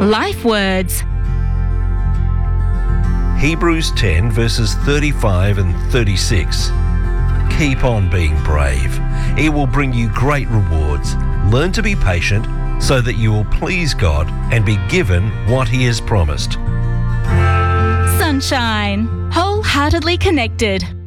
Life words. Hebrews 10 verses 35 and 36. Keep on being brave. It will bring you great rewards. Learn to be patient so that you will please God and be given what He has promised. Sunshine. Wholeheartedly connected.